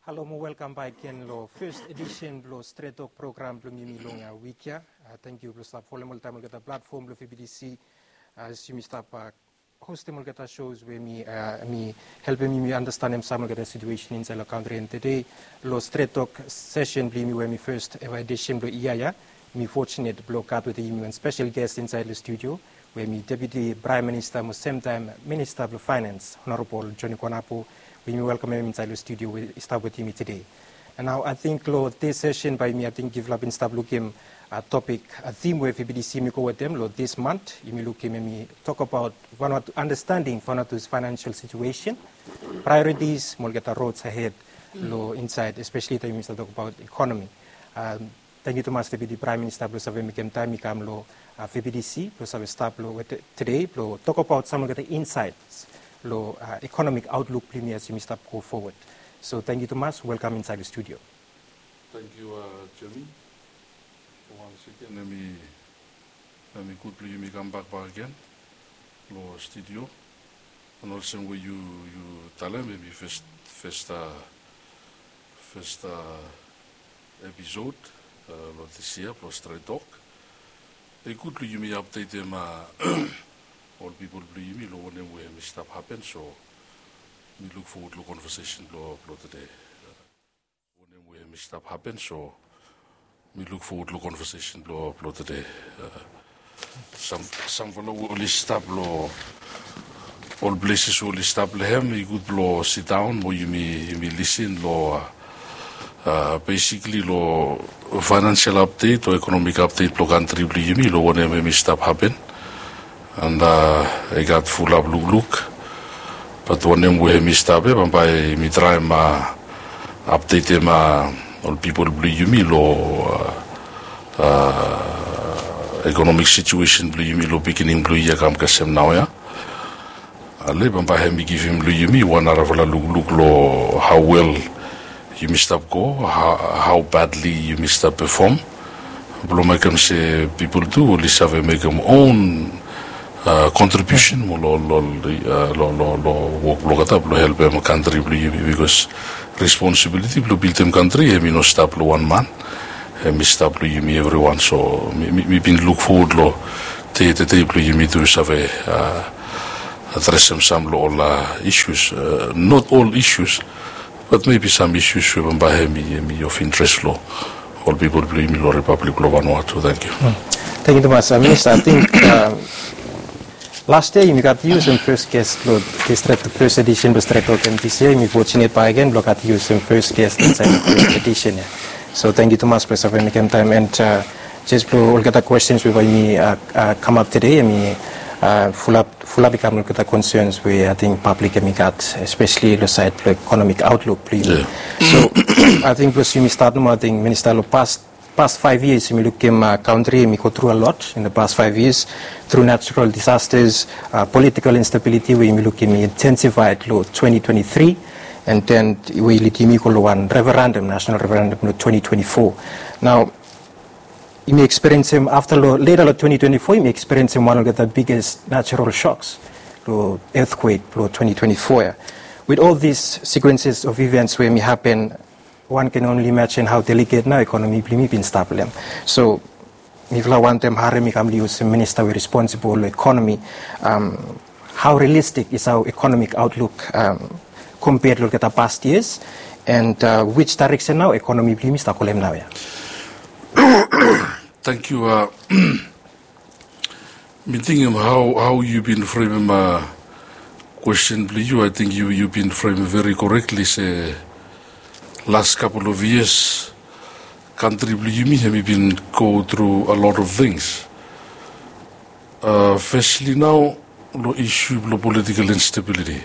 Hello, welcome back again. Lo first edition lo Straight Talk program lo mimi lo nga weekya. Thank you for following multi mulgata platform lo FBDC. As you stop hosting mulgata shows where me helping me understand some mulgata situation inside the country. And today lo Straight Talk session bli me where me first ever edition lo iya. Me fortunate blow cut with me and special guest inside the studio where me Deputy Prime Minister, most same time Minister of Finance, Honorable Johnny Konapo. We welcome him inside the studio. We start with him today. And now I think this session by me, I think give up in start looking a topic, a theme where FBDC me go with them this month. You may look him and me talk about one of understanding Vanuatu's financial situation, priorities, more get the roads ahead, inside, especially time we talk about economy. Thank you to Master Deputy Prime Minister plus have me time me come FBDC plus have start today talk about some of the insights. Economic outlook premiers you stop go forward. So thank you Thomas, welcome inside the studio. Thank you Jimmy. Once again let me quickly you come back again. Lo studio. And also where you tell them maybe first episode this year plus Straight Talk. They quickly you may update them all people believe me, when we stop happen, so we look forward to conversation today. When we stop happen, so we look forward to conversation today. Some fellow will stop all places will stop him. We could sit down, where you may listen. Basically, financial update or economic update, country believe me, when we stop happen. And I got full up look. But when we missed up, I try to update all people believe me economic situation believe me beginning blue year come kasem now ya. Ale me give him believe me one hour look how well you missed up go, how badly you missed up perform. Blow make them say people do at least have make them own contribution help them country because responsibility to build them country I mean no stop one man me stop me everyone so me been look forward to me to have address them some issues not all issues but maybe some issues by me of interest all people believe me Republic of Vanuatu. Thank you. Thank you, Thomas. I think last year you got used in first guest the first edition was Straight Talk, and this year you fortunate by again got used in first guest inside the first edition. So thank you, Thomas, for having me time and just all get the questions we me come up today. I mean full up become the concerns we I think public me got, especially the side the economic outlook, please. Yeah. So I think plus you start I think Minister past 5 years, we look at country, we go through a lot in the past 5 years, through natural disasters, political instability, we look at intensified 2023, and then we look at one referendum, national referendum, 2024. Now, you may experience him after later 2024, you may experience him one of the biggest natural shocks, earthquake, 2024. With all these sequences of events where may happen, one can only imagine how delicate now economy been stable. So, if I want them, Harry use minister with responsible economy. How realistic is our economic outlook compared to the past years, and which direction now economy been stable now? Thank you. Me thinking how you've been framing question, you. I think you've been framing very correctly. Say. Last couple of years, country have been go through a lot of things. Firstly, now the issue of political instability.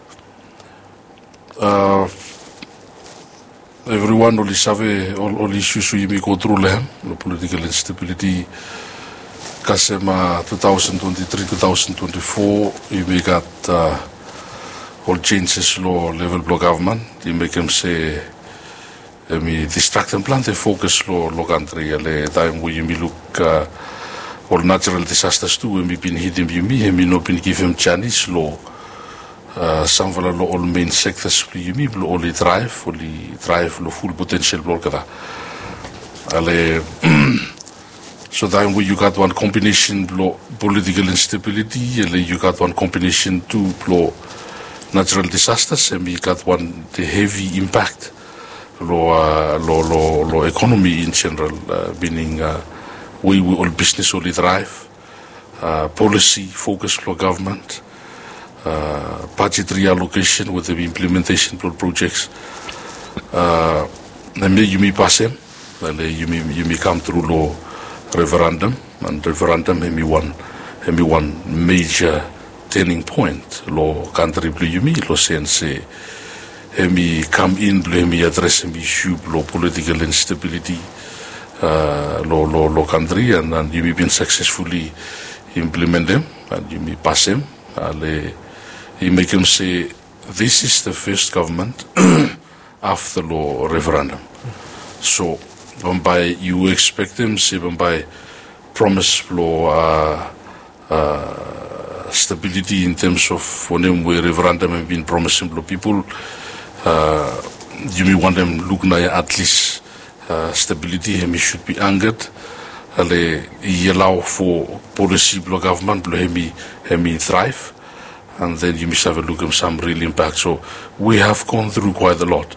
Everyone only have all issues we go through them. The political instability. Kasema 2023, 2024, we got all changes law level block government. You make them say. Me distract and plan the focus lo country the time we look all natural disasters too we been hitting me no been give him Chinese law some of the all main sectors yumi blo only drive lo full potential blo kada ale so then you got one combination blo political instability you got one combination two blo natural disasters and you got one the heavy impact lo economy in general meaning we all business only drive policy focus for government budget reallocation with the implementation of projects. You may pass them, you may come through law referendum, and referendum have one major turning point. Law country you may law sense me come in, me address me issue law political instability, law country, and you may be successfully implement them, and you may pass them. You make them say, this is the first government after law referendum. So, by you expect them, say, by promise law stability in terms of when we referendum have been promising people, you may want them look at least stability, and should be angered. You allow for policy block government, hemi thrive. And then you must have a look at some real impact. So we have gone through quite a lot.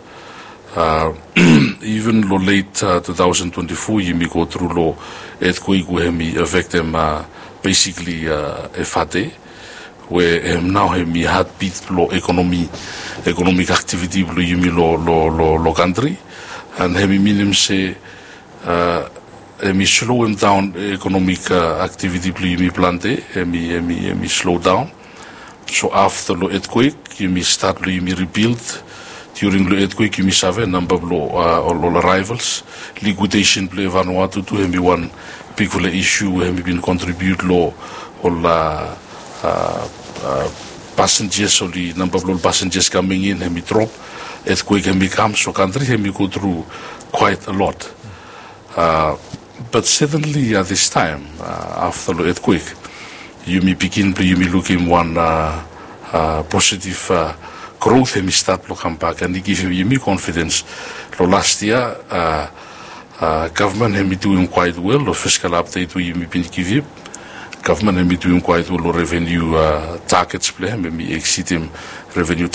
Even late 2024, you may go through law earthquake where me affect them basically FAD, where now me heartbeat law economic activity you may law country, and hemi minimum say me slow him down economic activity you me plante, me slow down. So after the earthquake, you may start, you may rebuild. During the earthquake, you may have a number of all arrivals. Liquidation play Vanuatu to him one big issue where we been contribute law all passengers or the number of passengers coming in and we drop. Earthquake and become so country and we go through quite a lot. But suddenly at this time, after the earthquake, you may begin, you may look in one positive growth and start to come back and give you me confidence. Last year, government have been doing quite well. The fiscal update we have been giving, government have been doing quite well. Revenue targets play, maybe exceeding revenue